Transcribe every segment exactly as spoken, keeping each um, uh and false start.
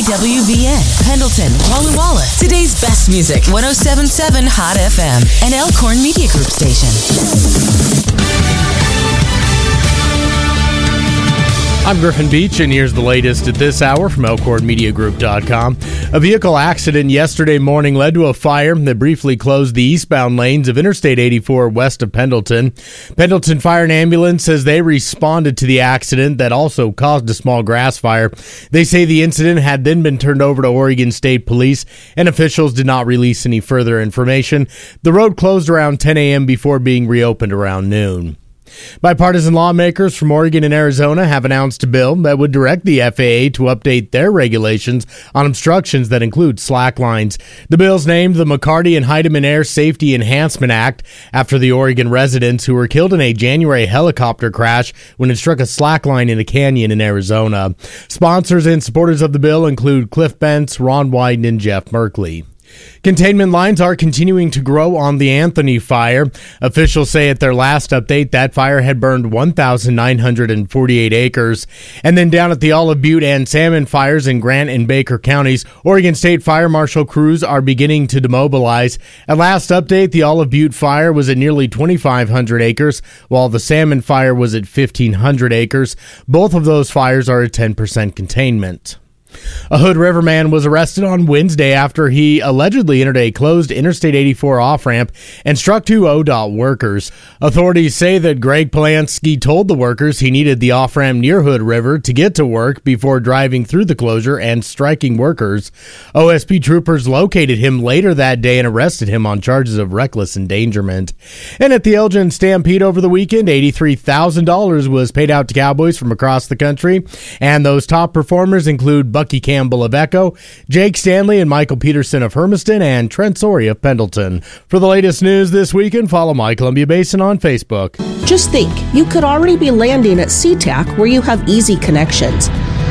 W B N, Pendleton, Walla Walla. Today's best music, one oh seven point seven Hot F M, an Elkhorn Media Group station. I'm Griffin Beach, and here's the latest at this hour from Elkhorn Media Group dot com. A vehicle accident yesterday morning led to a fire that briefly closed the eastbound lanes of Interstate eighty-four west of Pendleton. Pendleton Fire and Ambulance says they responded to the accident that also caused a small grass fire. They say the incident had then been turned over to Oregon State Police, and officials did not release any further information. The road closed around ten a.m. before being reopened around noon. Bipartisan lawmakers from Oregon and Arizona have announced a bill that would direct the F A A to update their regulations on obstructions that include slack lines. The bill's named the McCarty and Heidemann Air Safety Enhancement Act after the Oregon residents who were killed in a January helicopter crash when it struck a slack line in a canyon in Arizona. Sponsors and supporters of the bill include Cliff Bentz, Ron Wyden, and Jeff Merkley. Containment lines are continuing to grow on the Anthony fire. Officials say at their last update that fire had burned one thousand nine hundred forty-eight acres. And then down at the Olive Butte and Salmon fires in Grant and Baker counties, Oregon State Fire Marshal crews are beginning to demobilize. At last update, the Olive Butte fire was at nearly twenty-five hundred acres, while the Salmon fire was at fifteen hundred acres. Both of those fires are at ten percent containment. A Hood River man was arrested on Wednesday after he allegedly entered a closed Interstate eighty-four off-ramp and struck two O D O T workers. Authorities say that Greg Polanski told the workers he needed the off-ramp near Hood River to get to work before driving through the closure and striking workers. O S P troopers located him later that day and arrested him on charges of reckless endangerment. And at the Elgin Stampede over the weekend, eighty-three thousand dollars was paid out to Cowboys from across the country, and those top performers include Bucky Campbell of Echo, Jake Stanley and Michael Peterson of Hermiston, and Trent Soria of Pendleton. For the latest news this weekend, follow My Columbia Basin on Facebook. Just think, you could already be landing at SeaTac where you have easy connections.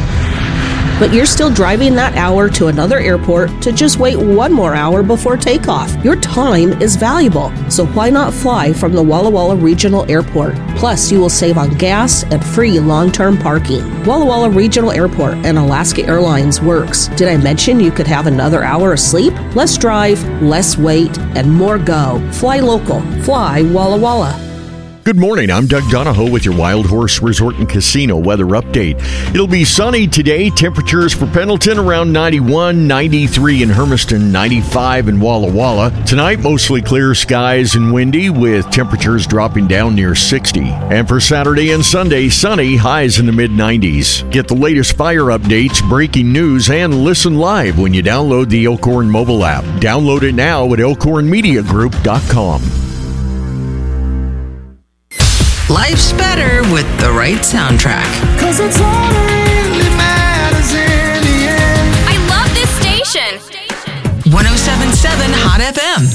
But you're still driving that hour to another airport to just wait one more hour before takeoff. Your time is valuable, so why not fly from the Walla Walla Regional Airport? Plus, you will save on gas and free long-term parking. Walla Walla Regional Airport and Alaska Airlines works. Did I mention you could have another hour of sleep? Less drive, less wait, and more go. Fly local. Fly Walla Walla. Good morning, I'm Doug Donahoe with your Wild Horse Resort and Casino weather update. It'll be sunny today. Temperatures for Pendleton around ninety-one, ninety-three in Hermiston, ninety-five in Walla Walla. Tonight, mostly clear skies and windy with temperatures dropping down near sixty. And for Saturday and Sunday, sunny, highs in the mid nineties. Get the latest fire updates, breaking news, and listen live when you download the Elkhorn mobile app. Download it now at Elkhorn Media Group dot com. Life's better with the right soundtrack. Cause it's all that really matters in the end. I love this station. one oh seven point seven Hot F M.